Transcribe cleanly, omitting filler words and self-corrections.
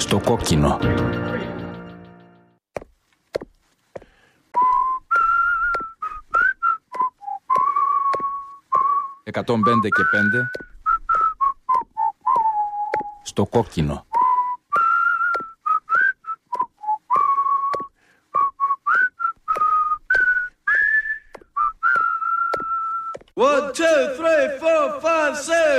Στο κόκκινο. «105 και 5». Στο κόκκινο. One, two, three, four, five, six.